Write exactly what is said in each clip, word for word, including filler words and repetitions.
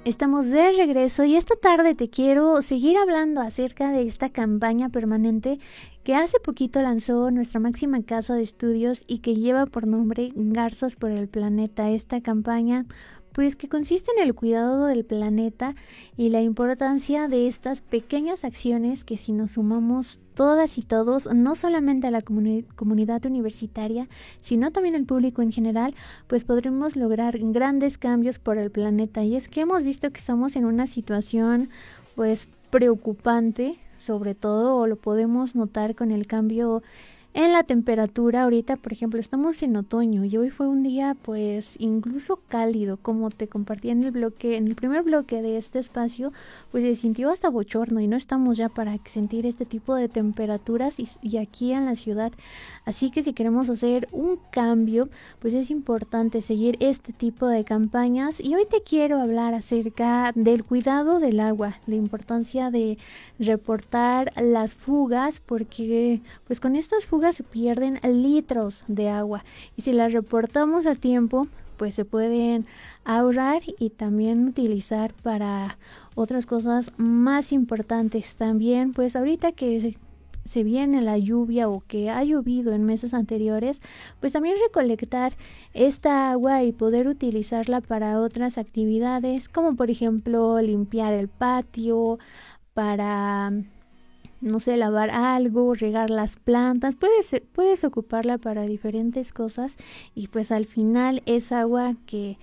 Estamos de regreso y esta tarde te quiero seguir hablando acerca de esta campaña permanente que hace poquito lanzó nuestra máxima casa de estudios y que lleva por nombre Garzas por el Planeta. Esta campaña, pues que consiste en el cuidado del planeta y la importancia de estas pequeñas acciones que si nos sumamos todas y todos, no solamente a la comuni- comunidad universitaria, sino también el público en general, pues podremos lograr grandes cambios por el planeta. Y es que hemos visto que estamos en una situación pues preocupante, sobre todo, o lo podemos notar con el cambio en la temperatura. Ahorita, por ejemplo, estamos en otoño y hoy fue un día pues incluso cálido, como te compartí en el bloque, en el primer bloque de este espacio, pues se sintió hasta bochorno y no estamos ya para sentir este tipo de temperaturas y, y aquí en la ciudad. Así que si queremos hacer un cambio, pues es importante seguir este tipo de campañas y hoy te quiero hablar acerca del cuidado del agua, la importancia de reportar las fugas, porque pues con estas fugas se pierden litros de agua y si las reportamos a tiempo pues se pueden ahorrar y también utilizar para otras cosas más importantes. También pues ahorita que se, se viene la lluvia o que ha llovido en meses anteriores, pues también recolectar esta agua y poder utilizarla para otras actividades, como por ejemplo limpiar el patio, para no sé, lavar algo, regar las plantas, puedes, puedes ocuparla para diferentes cosas y pues al final es agua que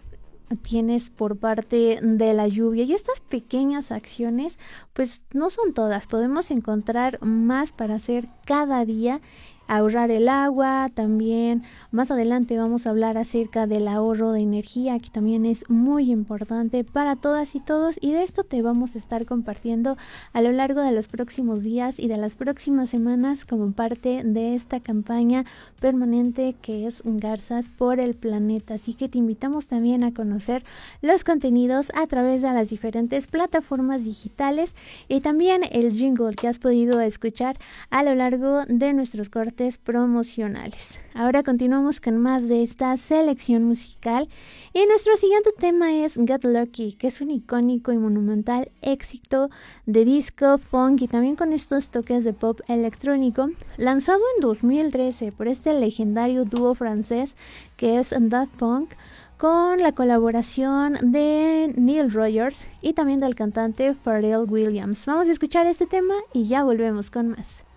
tienes por parte de la lluvia. Y estas pequeñas acciones pues no son todas, podemos encontrar más para hacer cada día. Ahorrar el agua, también más adelante vamos a hablar acerca del ahorro de energía, que también es muy importante para todas y todos, y de esto te vamos a estar compartiendo a lo largo de los próximos días y de las próximas semanas como parte de esta campaña permanente que es Garzas por el Planeta. Así que te invitamos también a conocer los contenidos a través de las diferentes plataformas digitales y también el jingle que has podido escuchar a lo largo de nuestros cortes promocionales. Ahora continuamos con más de esta selección musical y nuestro siguiente tema es Get Lucky, que es un icónico y monumental éxito de disco, funk y también con estos toques de pop electrónico, lanzado en dos mil trece por este legendario dúo francés que es Daft Punk, con la colaboración de Neil Rogers y también del cantante Pharrell Williams. Vamos a escuchar este tema y ya volvemos con más.